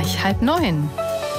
gleich 8:30.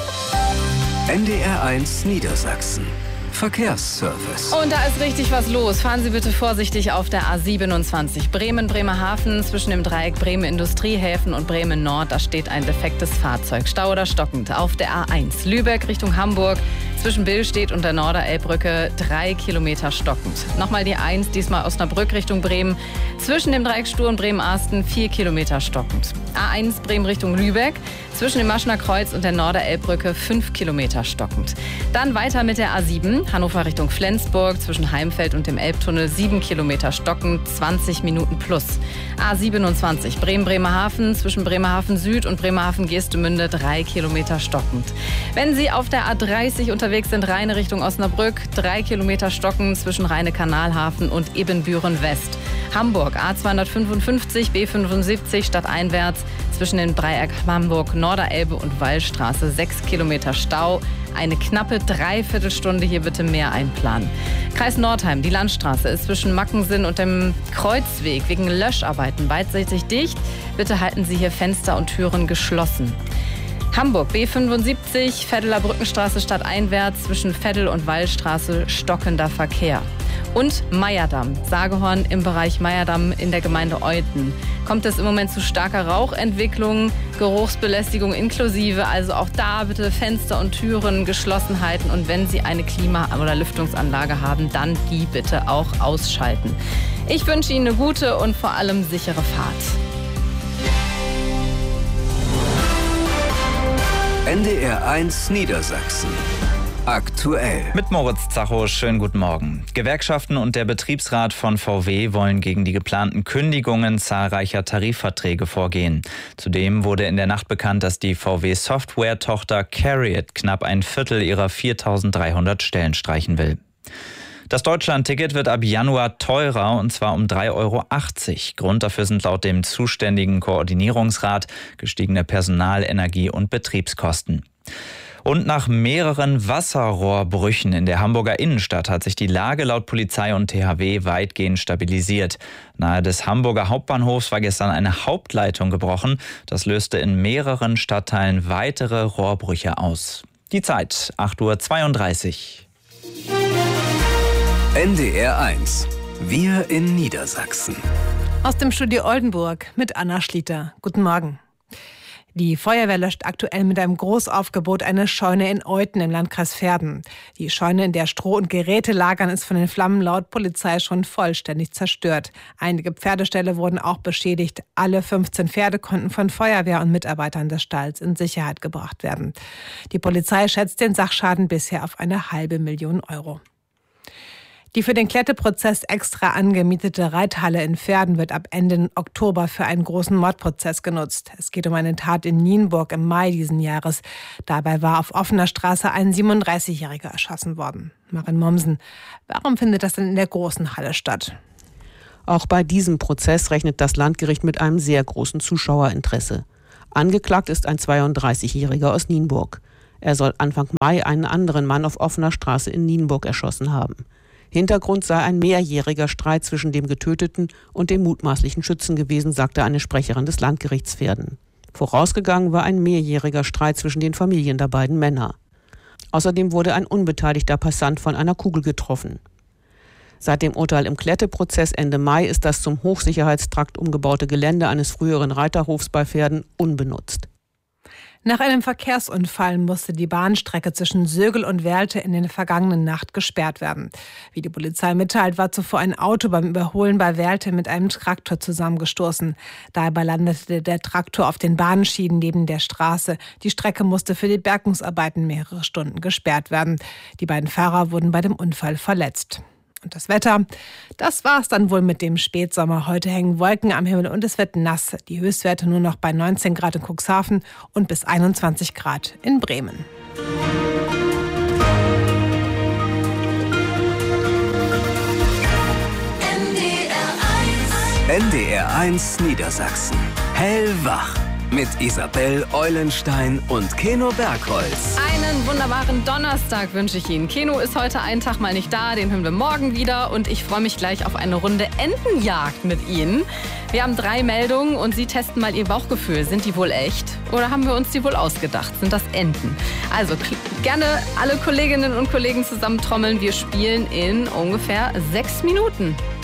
NDR1 Niedersachsen. Verkehrsservice. Und da ist richtig was los. Fahren Sie bitte vorsichtig auf der A27. Bremen-Bremerhaven zwischen dem Dreieck Bremen-Industriehäfen und Bremen-Nord. Da steht ein defektes Fahrzeug. Stau oder stockend. Auf der A1 Lübeck Richtung Hamburg. Zwischen Billstedt und der Norderelbbrücke 3 Kilometer stockend. Nochmal die 1, diesmal Osnabrück Richtung Bremen. Zwischen dem Dreieck Stur und Bremen-Arsten 4 Kilometer stockend. A1 Bremen Richtung Lübeck. Zwischen dem Maschener Kreuz und der Norderelbbrücke 5 Kilometer stockend. Dann weiter mit der A7, Hannover Richtung Flensburg, zwischen Heimfeld und dem Elbtunnel 7 Kilometer stockend, 20 Minuten plus. A27, Bremen-Bremerhaven, zwischen Bremerhaven Süd und Bremerhaven-Geestemünde 3 Kilometer stockend. Wenn Sie auf der A30 unterwegs sind, Rheine Richtung Osnabrück, 3 Kilometer stockend zwischen Rheine-Kanalhafen und Ebenbüren West. Hamburg, A255, B75 stadteinwärts, zwischen dem Dreieck Hamburg, Norderelbe und Wallstraße 6 Kilometer Stau. Eine knappe Dreiviertelstunde hier bitte mehr einplanen. Kreis Nordheim, die Landstraße ist zwischen Mackensen und dem Kreuzweg wegen Löscharbeiten beidseitig dicht. Bitte halten Sie hier Fenster und Türen geschlossen. Hamburg, B75, Veddeler Brückenstraße stadteinwärts, zwischen Veddel und Wallstraße stockender Verkehr. Und Meyerdamm, Sagehorn im Bereich Meyerdamm in der Gemeinde Euthen. Kommt es im Moment zu starker Rauchentwicklung, Geruchsbelästigung inklusive, also auch da bitte Fenster und Türen geschlossen halten und wenn Sie eine Klima- oder Lüftungsanlage haben, dann die bitte auch ausschalten. Ich wünsche Ihnen eine gute und vor allem sichere Fahrt. NDR1 Niedersachsen. Aktuell. Mit Moritz Zacho, schönen guten Morgen. Gewerkschaften und der Betriebsrat von VW wollen gegen die geplanten Kündigungen zahlreicher Tarifverträge vorgehen. Zudem wurde in der Nacht bekannt, dass die VW-Software-Tochter CARIAD knapp ein Viertel ihrer 4.300 Stellen streichen will. Das Deutschland-Ticket wird ab Januar teurer, und zwar um 3,80 €. Grund dafür sind laut dem zuständigen Koordinierungsrat gestiegene Personal-, Energie- und Betriebskosten. Und nach mehreren Wasserrohrbrüchen in der Hamburger Innenstadt hat sich die Lage laut Polizei und THW weitgehend stabilisiert. Nahe des Hamburger Hauptbahnhofs war gestern eine Hauptleitung gebrochen. Das löste in mehreren Stadtteilen weitere Rohrbrüche aus. Die Zeit, 8:32 Uhr. NDR1. Wir in Niedersachsen. Aus dem Studio Oldenburg mit Anna Schlitter. Guten Morgen. Die Feuerwehr löscht aktuell mit einem Großaufgebot eine Scheune in Euthen im Landkreis Verden. Die Scheune, in der Stroh und Geräte lagern, ist von den Flammen laut Polizei schon vollständig zerstört. Einige Pferdeställe wurden auch beschädigt. Alle 15 Pferde konnten von Feuerwehr und Mitarbeitern des Stalls in Sicherheit gebracht werden. Die Polizei schätzt den Sachschaden bisher auf 500.000 €. Die für den Kletteprozess extra angemietete Reithalle in Verden wird ab Ende Oktober für einen großen Mordprozess genutzt. Es geht um eine Tat in Nienburg im Mai diesen Jahres. Dabei war auf offener Straße ein 37-Jähriger erschossen worden. Maren Mommsen, warum findet das denn in der großen Halle statt? Auch bei diesem Prozess rechnet das Landgericht mit einem sehr großen Zuschauerinteresse. Angeklagt ist ein 32-Jähriger aus Nienburg. Er soll Anfang Mai einen anderen Mann auf offener Straße in Nienburg erschossen haben. Hintergrund sei ein mehrjähriger Streit zwischen dem Getöteten und dem mutmaßlichen Schützen gewesen, sagte eine Sprecherin des Landgerichts Verden. Vorausgegangen war ein mehrjähriger Streit zwischen den Familien der beiden Männer. Außerdem wurde ein unbeteiligter Passant von einer Kugel getroffen. Seit dem Urteil im Kletteprozess Ende Mai ist das zum Hochsicherheitstrakt umgebaute Gelände eines früheren Reiterhofs bei Verden unbenutzt. Nach einem Verkehrsunfall musste die Bahnstrecke zwischen Sögel und Werlte in der vergangenen Nacht gesperrt werden. Wie die Polizei mitteilt, war zuvor ein Auto beim Überholen bei Werlte mit einem Traktor zusammengestoßen. Dabei landete der Traktor auf den Bahnschienen neben der Straße. Die Strecke musste für die Bergungsarbeiten mehrere Stunden gesperrt werden. Die beiden Fahrer wurden bei dem Unfall verletzt. Und das Wetter, das war's dann wohl mit dem Spätsommer. Heute hängen Wolken am Himmel und es wird nass. Die Höchstwerte nur noch bei 19 Grad in Cuxhaven und bis 21 Grad in Bremen. NDR1 Niedersachsen. Hellwach. mit Isabel Eulenstein und Keno Bergholz. Einen wunderbaren Donnerstag wünsche ich Ihnen. Keno ist heute einen Tag mal nicht da, den hören wir morgen wieder. Und ich freue mich gleich auf eine Runde Entenjagd mit Ihnen. Wir haben 3 Meldungen und Sie testen mal Ihr Bauchgefühl. Sind die wohl echt oder haben wir uns die wohl ausgedacht? Sind das Enten? Also gerne alle Kolleginnen und Kollegen zusammentrommeln. Wir spielen in ungefähr 6 Minuten.